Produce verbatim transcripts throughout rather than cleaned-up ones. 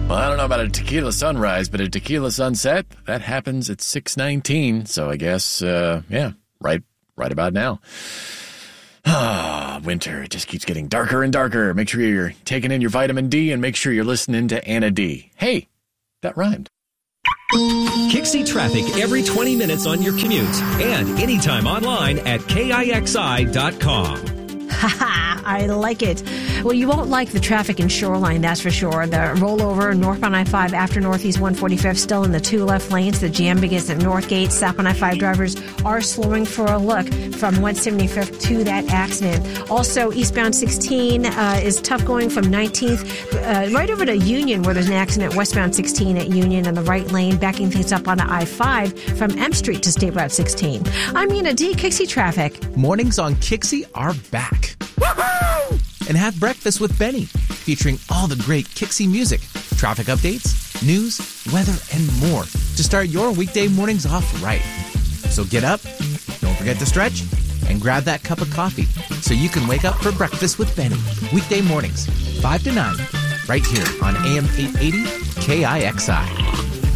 Well, I don't know about a tequila sunrise, but a tequila sunset, that happens at six nineteen. So I guess, uh, yeah, right, right about now. Ah, winter, it just keeps getting darker and darker. Make sure you're taking in your vitamin D and make sure you're listening to Anna D. Hey, that rhymed. Kixie traffic every twenty minutes on your commute and anytime online at K I X I dot com. Haha, I like it. Well, you won't like the traffic in Shoreline, that's for sure. The rollover northbound I five after Northeast one forty-fifth still in the two left lanes. The jam begins at Northgate. Southbound I five drivers are slowing for a look from one seventy-fifth to that accident. Also, eastbound sixteen uh, is tough going from nineteenth uh, right over to Union, where there's an accident. Westbound sixteen at Union in the right lane, backing things up on the I five from M Street to State Route sixteen. I'm Nina D. Kixie Traffic. Mornings on Kixie are back. Woohoo! And have breakfast with Benny, featuring all the great Kixie music, traffic updates, news, weather, and more to start your weekday mornings off right. So get up, don't forget to stretch, and grab that cup of coffee so you can wake up for breakfast with Benny. Weekday mornings, five to nine, right here on A M eight eighty K I X I.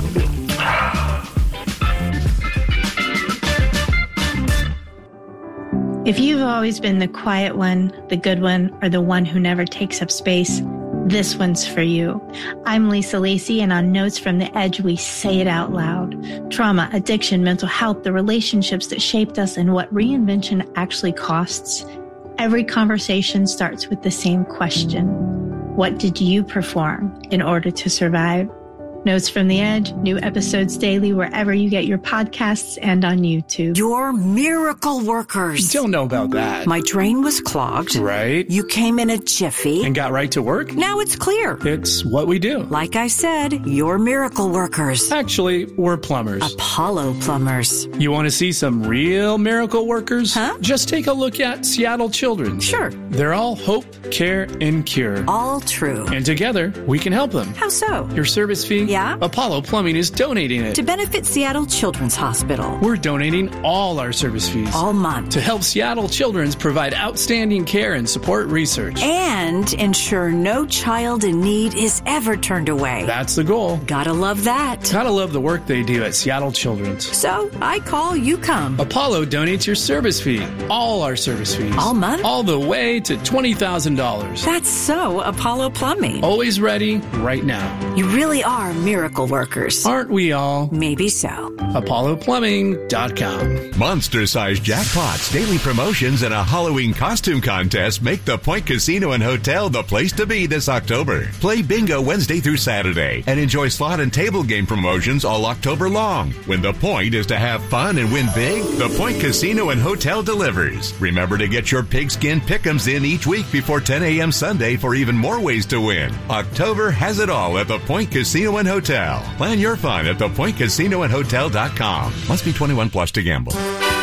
If you've always been the quiet one, the good one, or the one who never takes up space, this one's for you. I'm Lisa Lacey, and on Notes from the Edge, we say it out loud. Trauma, addiction, mental health, the relationships that shaped us, and what reinvention actually costs. Every conversation starts with the same question. What did you perform in order to survive? Notes from the Edge, new episodes daily wherever you get your podcasts and on YouTube. You're miracle workers. Don't know about that. My drain was clogged. Right. You came in a jiffy. And got right to work. Now it's clear. It's what we do. Like I said, you're miracle workers. Actually, we're plumbers. Apollo plumbers. You want to see some real miracle workers? Huh? Just take a look at Seattle Children's. Sure. They're all hope, care, and cure. All true. And together, we can help them. How so? Your service fee? Yeah? Apollo Plumbing is donating it. To benefit Seattle Children's Hospital. We're donating all our service fees. All month. To help Seattle Children's provide outstanding care and support research. And ensure no child in need is ever turned away. That's the goal. Gotta love that. Gotta love the work they do at Seattle Children's. So, I call, you come. Apollo donates your service fee. All our service fees. All month? All the way to twenty thousand dollars. That's so Apollo Plumbing. Always ready, right now. You really are miracle workers. Aren't we all? Maybe so. Apollo Plumbing dot com. Monster-sized jackpots, daily promotions, and a Halloween costume contest make the Point Casino and Hotel the place to be this October. Play bingo Wednesday through Saturday and enjoy slot and table game promotions all October long. When the point is to have fun and win big, the Point Casino and Hotel delivers. Remember to get your pigskin pick'ems in each week before ten a.m. Sunday for even more ways to win. October has it all at the Point Casino and Hotel. Plan your fun at the point casino and hotel dot com. Must be twenty-one plus to gamble.